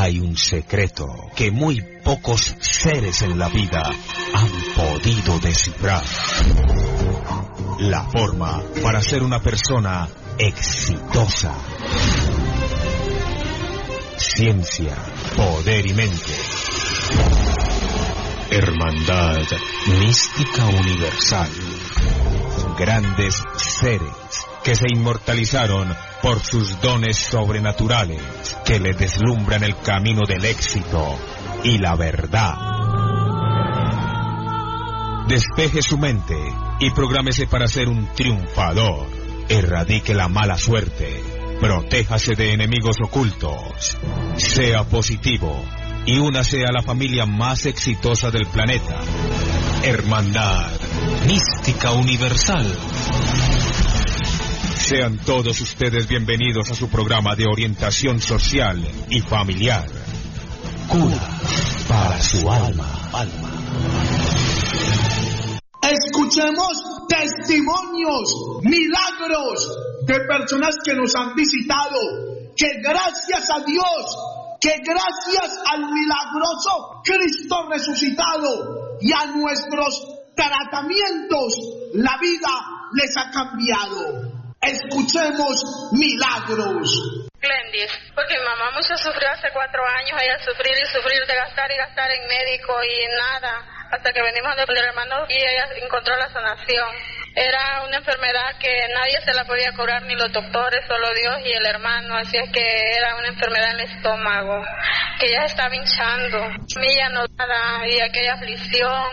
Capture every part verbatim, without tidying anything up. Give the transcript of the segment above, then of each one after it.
hay un secreto que muy pocos seres en la vida han podido descifrar. La forma para ser una persona exitosa. Ciencia, poder y mente. Hermandad mística universal. Grandes seres que se inmortalizaron por sus dones sobrenaturales que le deslumbran el camino del éxito y la verdad. Despeje su mente y prográmese para ser un triunfador. Erradique la mala suerte. Protéjase de enemigos ocultos. Sea positivo y únase a la familia más exitosa del planeta. Hermandad mística universal. Sean todos ustedes bienvenidos a su programa de orientación social y familiar. Cura para su alma. alma. Escuchemos testimonios, milagros de personas que nos han visitado, que gracias a Dios, que gracias al milagroso Cristo resucitado y a nuestros tratamientos, la vida les ha cambiado. Escuchemos milagros. Glendis, porque mi mamá mucho sufrió hace cuatro años, ella sufrir y sufrir de gastar y gastar en médico y nada, hasta que venimos del hermano y ella encontró la sanación. Era una enfermedad que nadie se la podía curar, ni los doctores, solo Dios y el hermano, así es que era una enfermedad en el estómago, que ella estaba hinchando, ella no nada, y aquella aflicción,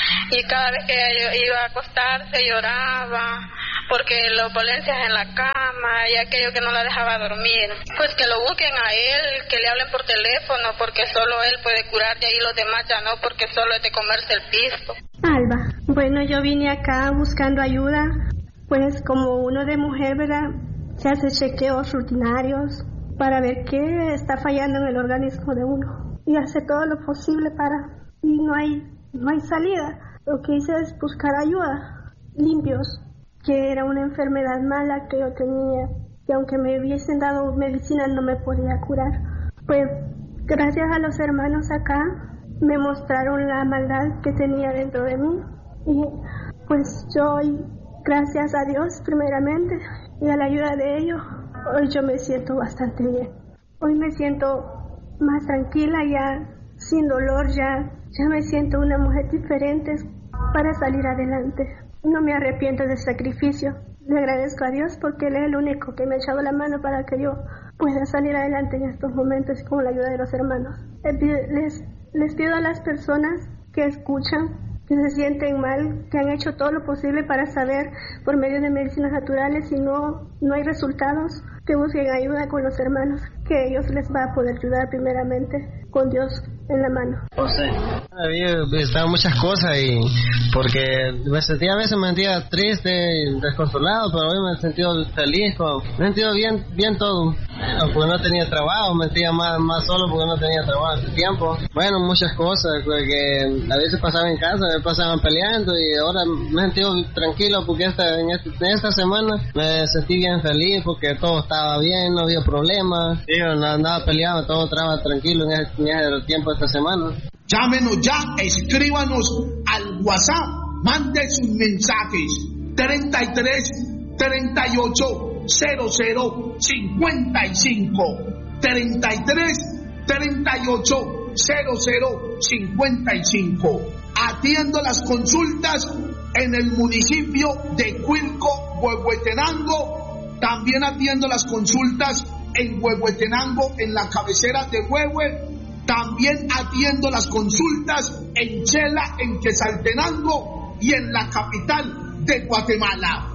y cada vez que ella iba a acostarse lloraba, porque las dolencias en la cama y aquello que no la dejaba dormir. Pues que lo busquen a él, que le hablen por teléfono, porque solo él puede curar, y ahí los demás ya no, porque solo es de comerse el pisto. Alba, bueno, yo vine acá buscando ayuda, pues como uno de mujer, ¿verdad? Se hace chequeos rutinarios para ver qué está fallando en el organismo de uno y hace todo lo posible para, y no hay, no hay salida. Lo que hice es buscar ayuda, limpios, que era una enfermedad mala que yo tenía, que aunque me hubiesen dado medicina no me podía curar. Pues gracias a los hermanos acá me mostraron la maldad que tenía dentro de mí y pues yo hoy, gracias a Dios primeramente y a la ayuda de ellos, hoy yo me siento bastante bien. Hoy me siento más tranquila, ya sin dolor, ya, ya me siento una mujer diferente para salir adelante. No me arrepiento del sacrificio. Le agradezco a Dios porque Él es el único que me ha echado la mano para que yo pueda salir adelante en estos momentos con la ayuda de los hermanos. Les, les pido a las personas que escuchan, que se sienten mal, que han hecho todo lo posible para saber por medio de medicinas naturales y no, no hay resultados, que busquen ayuda con los hermanos, que ellos les va a poder ayudar primeramente con Dios en la mano. José, había estado muchas cosas y porque me sentía a veces me sentía triste, desconsolado, pero hoy me he sentido feliz, me he sentido bien, bien todo. Porque no tenía trabajo, me sentía más, más solo porque no tenía trabajo hace tiempo. Bueno, muchas cosas, porque a veces pasaba en casa, me pasaban peleando y ahora me he sentido tranquilo porque esta, en, esta, en esta semana me sentí bien feliz porque todo estaba bien, no había problemas, yo no andaba peleado, todo estaba tranquilo en ese, en ese tiempo esta semana. Llámenos ya, escríbanos al WhatsApp, mande sus mensajes treinta y tres, treinta y ocho, cero cero, cincuenta y cinco, treinta y tres, treinta y ocho, cero cero, cincuenta y cinco. Atiendo las consultas en el municipio de Cuilco, Huehuetenango. También atiendo las consultas en Huehuetenango, en la cabecera de Huehue. También atiendo las consultas en Chela, en Quetzaltenango y en la capital de Guatemala.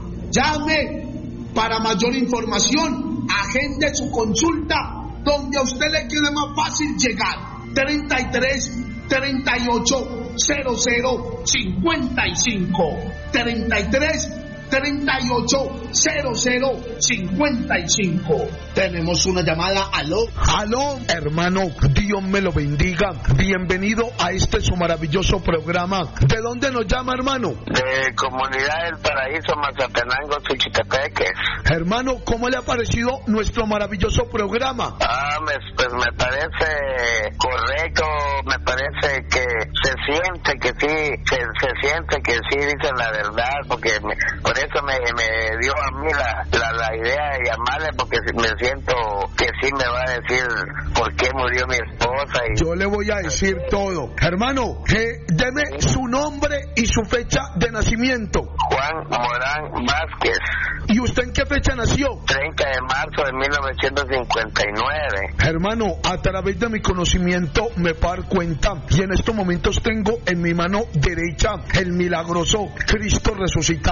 Llame para mayor información, agende su consulta donde a usted le quede más fácil llegar. treinta y tres, treinta y ocho, cero cero, cincuenta y cinco. treinta y tres, treinta y ocho cero cero cincuenta y cinco. Tenemos una llamada. Aló. Aló, hermano, Dios me lo bendiga. Bienvenido a este su maravilloso programa. ¿De dónde nos llama, hermano? De Comunidad del Paraíso, Mazatenango, Suchitepeques. Hermano, ¿cómo le ha parecido nuestro maravilloso programa? Ah, me, pues me parece correcto, me parece que se siente que sí, se, se siente que sí dicen la verdad, porque me, por eso me, me dio a mí la, la, la idea de llamarle, porque me siento que sí me va a decir por qué murió mi esposa. Y... Yo le voy a decir todo. Hermano, eh, deme su nombre y su fecha de nacimiento. Juan Morán Vázquez. ¿Y usted en qué fecha nació? treinta de marzo de mil novecientos cincuenta y nueve. Hermano, a través de mi conocimiento me puedo dar cuenta, y en estos momentos tengo en mi mano derecha el milagroso Cristo resucitado.